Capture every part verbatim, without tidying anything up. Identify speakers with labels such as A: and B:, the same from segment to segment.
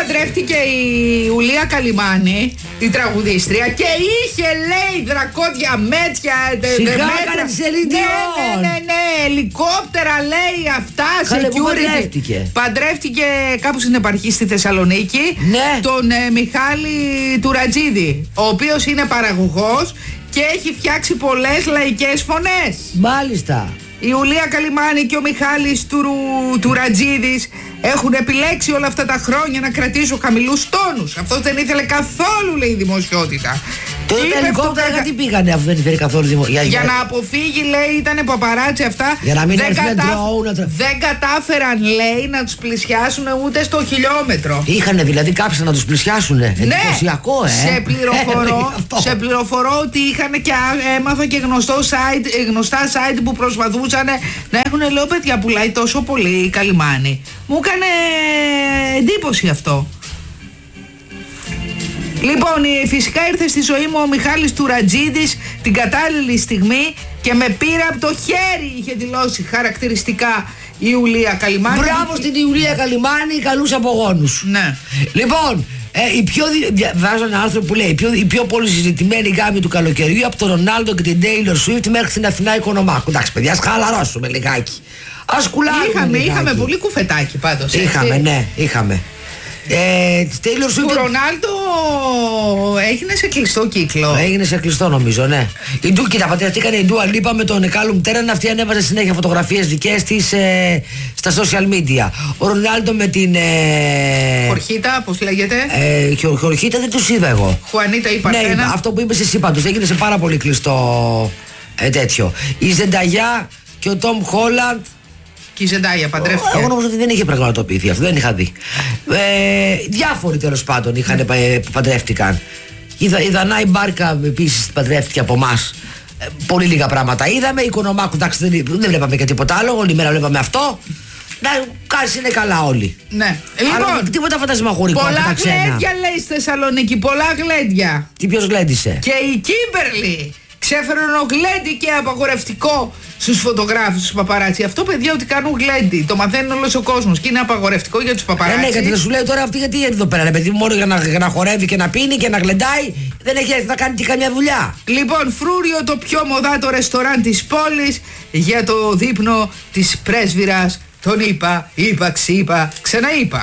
A: παντρεύτηκε η Ιουλία Καλιμάνη, η τραγουδίστρια, και είχε, λέει, δρακόντια μέτια.
B: Σιγά έκανε τη Σελήν Διόν.
A: Ναι, ναι, ναι, ναι, ελικόπτερα, λέει, αυτά.
B: Καλέ,
A: security.
B: παντρεύτηκε.
A: Παντρεύτηκε κάπου στην επαρχή στη Θεσσαλονίκη,
B: ναι,
A: τον ε, Μιχάλη Τουρατζίδη, ο οποίος είναι παραγωγός και έχει φτιάξει πολλές λαϊκές φωνές.
B: Μάλιστα.
A: Η Ιουλία Καλιμάνη και ο Μιχάλης Τουρου, Τουρατζίδης έχουν επιλέξει όλα αυτά τα χρόνια να κρατήσουν χαμηλούς τόνους. Αυτός δεν ήθελε καθόλου, λέει, δημοσιότητα.
B: Τότε τα ελικόπτερα γιατί πήγανε αφού δεν ήθελε καθόλου δημοσιότητα?
A: Για, για να αποφύγει, λέει, ήταν παπαράτσι αυτά.
B: Για να μην
A: δεν,
B: κατα...
A: κατάφ...
B: να...
A: δεν κατάφεραν, λέει, να τους πλησιάσουν ούτε στο χιλιόμετρο.
B: Είχανε δηλαδή κάποιοι να τους πλησιάσουνε.
A: Ναι.
B: Εντυπωσιακό, ε.
A: Σε πληροφορώ, σε πληροφορώ ότι είχαν και έμαθα και γνωστό site, γνωστά site που προσπαθούσαν να έχουν, λέω, παιδιά, πουλάει τόσο πολύ η Καλιμάνη. Μου έκανε εντύπωση αυτό. Λοιπόν, φυσικά ήρθε στη ζωή μου ο Μιχάλης Τουρατζίδης την κατάλληλη στιγμή και με πήρε από το χέρι, είχε δηλώσει χαρακτηριστικά η Ιουλία Καλιμάνη.
B: Μπράβο στην Ιουλία Καλιμάνη, καλούς απογόνους.
A: Ναι.
B: Λοιπόν, ε, η πιο, βάζω ένα άρθρο που λέει η πιο, η πιο πολύ συζητημένη γάμη του καλοκαιριού από τον Ρονάλντο και την Taylor Swift μέχρι την Αθηνά Οικονομάκου. Εντάξει, παιδιά, ας χαλαρώσουμε λιγάκι. Ας κουλάρουμε
A: Είχαμε,
B: λιγάκι.
A: είχαμε πολύ κουφετάκι πάντως.
B: Είχαμε, έτσι. Ναι, είχαμε. Ε, Taylor Swift.
A: Ο Ρονάλντο έγινε σε κλειστό κύκλο.
B: Έγινε σε κλειστό, νομίζω, ναι. Η Ντου, κοίτα, πατρευτήκανε η Ντούα Λίπα με τον Εκάλουμ Τέραν. Αυτή ανέβαζε συνέχεια φωτογραφίες δικές της ε, στα social media. Ο Ρονάλντο με την. Ε,
A: Χορχίτα, πώς λέγεται.
B: Ε, Χο, Χορχίτα δεν τους είδα εγώ.
A: Χουανίτα ή Παρθένα.
B: Ναι, αυτό που είπες εσύ πάντως. Έγινε σε πάρα πολύ κλειστό ε, τέτοιο. Η Ζενταγιά και ο Τόμ Χόλαντ.
A: Και η Ζεντάγια παντρεύτηκε.
B: Εγώ νομίζω ότι δεν είχε πραγματοποιηθεί αυτό, δεν είχα δει. Ε, διάφοροι τέλος πάντων είχαν, ε, παντρεύτηκαν. Η, η Δανάη Μπάρκα επίσης παντρεύτηκε από εμάς. Ε, πολύ λίγα πράγματα είδαμε. Η Οικονομάκου, εντάξει, δεν, δεν βλέπαμε και τίποτα άλλο. Όλη μέρα βλέπαμε αυτό. Να κάτσει, είναι καλά όλοι.
A: Ναι. Λοιπόν,
B: άρα, τίποτα φαντασμαγορικό.
A: Πολλά γλέντια, λέει, στη Θεσσαλονίκη. Πολλά γλέντια.
B: Τι, ποιος γλέντισε?
A: Και η Κίμπερλι ξέφερε γλέντι και απαγορευτικό στους φωτογράφους, στους παπαράτσι. Αυτό, παιδιά, ότι κάνουν γλέντι. Το μαθαίνει όλος ο κόσμος και είναι απαγορευτικό για τους παπαράτσι.
B: Ε, ναι, γιατί δεν σου λέει τώρα αυτή γιατί είναι εδώ πέρα, ρε παιδί, μόνο για να, για να χορεύει και να πίνει και να γλεντάει. Δεν έχει έρθει να κάνει και καμιά δουλειά.
A: Λοιπόν, Φρούριο, το πιο μοδάτο ρεστοράν της πόλης, για το δείπνο της πρέσβυρας. Τον είπα, είπα, ξύπα, ξαναείπα.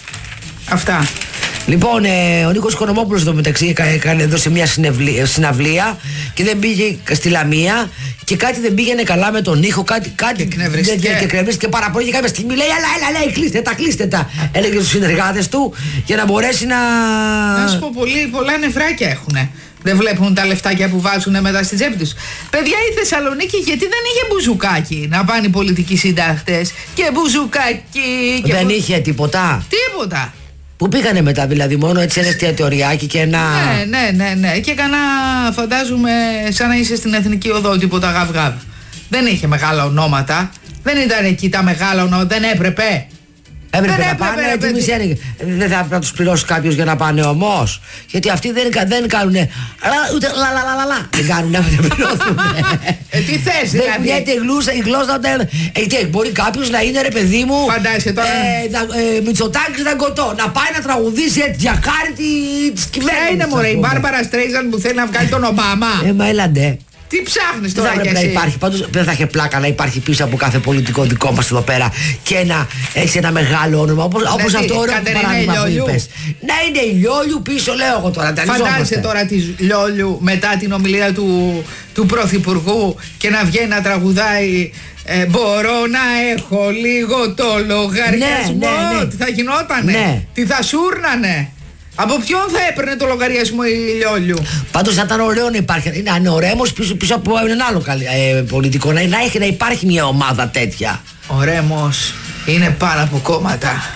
A: Αυτά.
B: Λοιπόν, ε, ο Νίκος Οικονομόπουλος εδώ μεταξύ έκανε εδώ σε μια συνευλία, συναυλία και δεν πήγε στη Λαμία και κάτι δεν πήγαινε καλά με τον ήχο, κάτι, κάτι
A: και κνευρίστηκε.
B: Και κνευρίστηκε πάρα πολύ και κάποια στιγμή λέει έλα, έλα, έλα, κλείστε τα, κλείστε τα. Έλεγε στους συνεργάτες του για να μπορέσει να...
A: Να σου πω, πολύ, πολλά νευράκια έχουνε. Δεν βλέπουν τα λεφτάκια που βάζουν μετά στην τσέπη τους. Παιδιά, η Θεσσαλονίκη γιατί δεν είχε μπουζουκάκι να πάνε οι πολιτικοί συντάχτες και μπουζουκάκι και
B: δεν
A: μπου...
B: είχε τίποτα.
A: Τίποτα.
B: Πού πήγανε μετά, δηλαδή, μόνο έτσι ένα εστιατοριάκι και ένα.
A: Ναι, ναι, ναι, ναι. Και κανένα, φαντάζομαι, σαν να είσαι στην Εθνική Οδό, τίποτα γαβγαβ. Δεν είχε μεγάλα ονόματα. Δεν ήταν εκεί τα μεγάλα ονόματα. Δεν έπρεπε.
B: Έπρεπε
A: δεν
B: να
A: έπρεπε,
B: πάνε,
A: έπρεπε,
B: τι έπρεπε. Δεν θα έπρεπε να τους πληρώσει κάποιος για να πάνε όμως. Γιατί αυτοί δεν, δεν κάνουνε. Ούτε λαλαλαλαλα. Δεν κάνουνε, δεν πληρώσουν.
A: Ε, τι θες, δηλαδή.
B: Δεν βγαίνει η γλώσσα, η γλώσσα. Ε, μπορεί κάποιος να είναι, ρε παιδί μου.
A: Φαντάζεσαι τώρα.
B: Μητσοτάκης δαγκωτό. Να πάει να τραγουδήσει έτσι για χάρη της κυβέρνησης.
A: Ποια είναι, μωρέ, η Μπάρμπαρα Στρέιζαν που θέλει να βγάλει τον Ομπάμα.
B: Ε, μα έλαντε.
A: Τι ψάχνεις τώρα
B: κι εσύ? Υπάρχει, πάντως δεν θα είχε πλάκα να υπάρχει πίσω από κάθε πολιτικό δικό μας εδώ πέρα και ένα, έτσι ένα μεγάλο όνομα όπως, ναι, όπως αυτό ωραίο παράδειγμα που είπες. Να είναι η Λιόλιου πίσω, λέω εγώ τώρα.
A: Φαντάζεσαι τώρα τη Λιόλιου μετά την ομιλία του, του Πρωθυπουργού και να βγαίνει να τραγουδάει ε, μπορώ να έχω λίγο το λογαριασμό. Ναι, ναι, ναι. Τι θα γινότανε, ναι. Τι θα σούρνανε. Από ποιον θα έπαιρνε το λογαριασμό η Λιόλιου? Πάντως θα ήταν ωραίο να υπάρχει. Να είναι ο Ρέμος πίσω, πίσω από έναν άλλο ε, πολιτικό. Να, να, έχει, να υπάρχει μια ομάδα τέτοια. Ο Ρέμος είναι πάνω από κόμματα.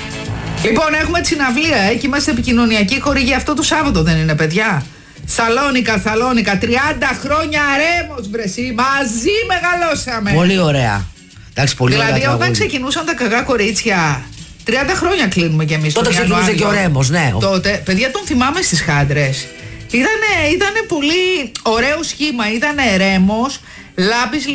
A: Λοιπόν, έχουμε τη συναυλία ε, και είμαστε επικοινωνιακοί χορηγοί. Αυτό το Σάββατο δεν είναι, παιδιά? Σαλόνικα, Σαλόνικα, τριάντα χρόνια Ρέμος, βρεσί. Μαζί μεγαλώσαμε. Πολύ ωραία. Εντάξει, πολύ δηλαδή, ωραία. Δηλαδή, όταν ξεκινούσαν τα καγά κορίτσια. τριάντα χρόνια κλείνουμε κι εμείς. Τότε ξεκινούσε και ο Ρέμος, ναι. Τότε, παιδιά, τον θυμάμαι στις Χάντρες. Ήτανε, ήτανε πολύ ωραίο σχήμα. Ήτανε Ρέμος, Λάμπης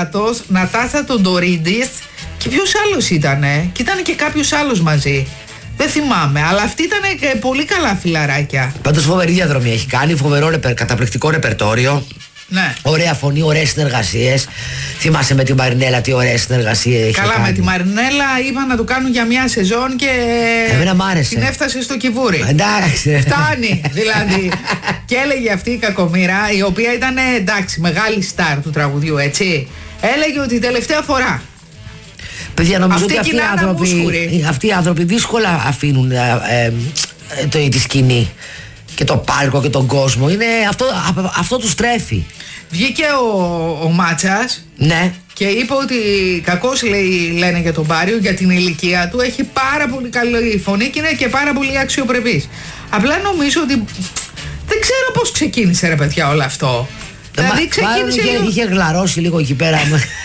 A: Λιβιεράτος, Νατάσα Τοντορίδης και ποιος άλλος ήτανε? Και ήταν και κάποιος άλλος μαζί. Δεν θυμάμαι, αλλά αυτή ήταν και πολύ καλά φιλαράκια.
B: Πάντως φοβερή διαδρομή έχει κάνει, φοβερό ρεπερ, καταπληκτικό ρεπερτόριο.
A: Ναι.
B: Ωραία φωνή, ωραίες συνεργασίες. Θυμάσαι με τη Μαρινέλα τι ωραίες συνεργασίες έχει.
A: Καλά,
B: κάνει.
A: με τη Μαρινέλα είπαν να του κάνουν για μια σεζόν και.
B: Εμένα μ' άρεσε.
A: Την έφτασε στο κυβούρι.
B: Εντάξει.
A: Φτάνει, δηλαδή. Και έλεγε αυτή η κακομοίρα, η οποία ήταν εντάξει, μεγάλη στάρ του τραγουδιού, έτσι. Έλεγε ότι τελευταία φορά.
B: Παιδιά, νομίζω
A: αυτή
B: ότι αυτοί οι, άνθρωποι, αυτοί οι άνθρωποι δύσκολα αφήνουν ε, ε, ε, το, τη σκηνή και το πάρκο και τον κόσμο. Είναι, αυτό, αυτό τους τρέφει.
A: Βγήκε ο, ο Μάτσας,
B: ναι,
A: και είπε ότι κακώς λέει, λένε για τον Πάριο, για την ηλικία του, έχει πάρα πολύ καλή φωνή και είναι και πάρα πολύ αξιοπρεπής. Απλά νομίζω ότι δεν ξέρω πώς ξεκίνησε ρε παιδιά όλο αυτό.
B: Ε, δηλαδή ξεκίνησε είχε, λίγο... είχε γλαρώσει λίγο εκεί πέρα.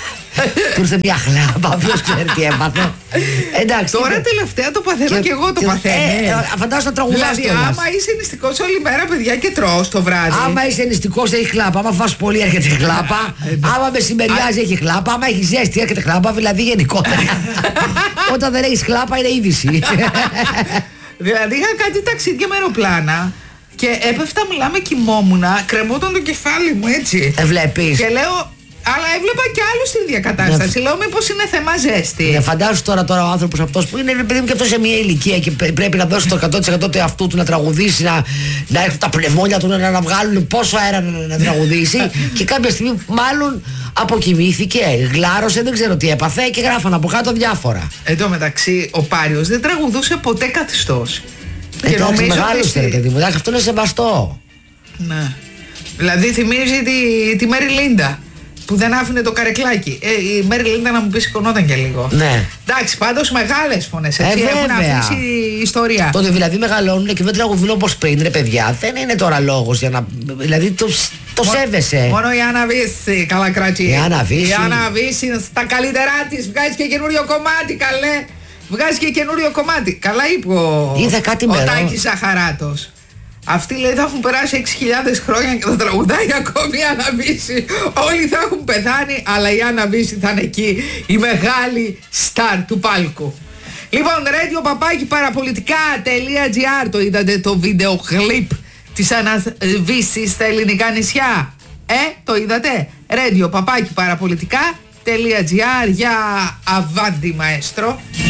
B: Του ήρθε μια χλάπα, ποιος ξέρει τι έπαθε. Εντάξει.
A: Τώρα και... τελευταία το παθαίνω και, και εγώ το και... παθαίνω. Ε,
B: ε, φαντάζομαι να τραγουδάς.
A: Δηλαδή, άμα είσαι νηστικός όλη μέρα, παιδιά, και τρως το βράδυ.
B: Άμα είσαι νηστικός, έχει χλάπα. Άμα φας πολύ, έρχεται χλάπα. Άμα μεσημεριάζει, έχει χλάπα. Άμα έχει ζέστη, έρχεται χλάπα. Δηλαδή, γενικότερα. Όταν δεν έχει χλάπα, είναι είδηση.
A: Δηλαδή, είχα κάτι ταξίδια με αεροπλάνα. Και έπεφτα, μιλάμε, κοιμόμουνα, κρεμόταν το κεφάλι μου έτσι.
B: Ε, βλέπεις.
A: Και λέω, αλλά έβλεπα κι άλλου στην ίδια κατάσταση. Ναι. Λέω, μήπως είναι θέμα ζέστη.
B: Ναι, φαντάσου τώρα, τώρα ο άνθρωπος αυτός που είναι παιδί μου και αυτό σε μια ηλικία και πρέπει να δώσει το εκατό τοις εκατό του εαυτού του να τραγουδήσει, να, να έρθουν τα πνευμόνια του να, να βγάλουν πόσο αέρα να, να τραγουδήσει. Και κάποια στιγμή μάλλον αποκοιμήθηκε, γλάρωσε, δεν ξέρω τι έπαθε και γράφαν από κάτω διάφορα. Εν
A: τω μεταξύ, ο Πάριος δεν τραγουδούσε ποτέ καθιστός.
B: Εντάξει, μεγάλος είναι, παιδί μου, αυτό είναι σεβαστό.
A: Ναι. Δηλαδή θυμίζει τη, τη Μέρι Λίντα που δεν άφηνε το καρεκλάκι. Ε, η Μέρι Λίντα, να μου πει, σηκωνόταν και λίγο.
B: Ναι.
A: Εντάξει, πάντως μεγάλες φωνές, έτσι,
B: ε,
A: έχουν αφήσει ιστορία.
B: Τότε δηλαδή μεγαλώνουν και δεν τραγουδούν όπως πριν, ρε παιδιά. Δεν είναι τώρα λόγος για να. Δηλαδή το, το Μο, σέβεσαι.
A: Μόνο η Άννα Βύση, καλά κρατή.
B: Η Άννα Βύση.
A: Η Άννα Βύση στα καλύτερά της βγάζει και καινούριο κομμάτι, καλέ. Βγάζει και καινούριο κομμάτι. Καλά είπε ο, ο Τάκης Ζαχαράτος. Αυτοί λέει θα έχουν περάσει έξι χιλιάδες χρόνια και θα τραγουδάει ακόμη η Άννα Βύση. Όλοι θα έχουν πεθάνει, αλλά η Άννα Βύση θα είναι εκεί, η μεγάλη στάρ του πάλκου. Λοιπόν, radio παπάκι παραπολιτικά.gr, το είδατε το βίντεο κλιπ της Άννας Βύσης στα ελληνικά νησιά? Ε, το είδατε? radio παπάκι παραπολιτικά.gr, για αβάντι μαέστρο.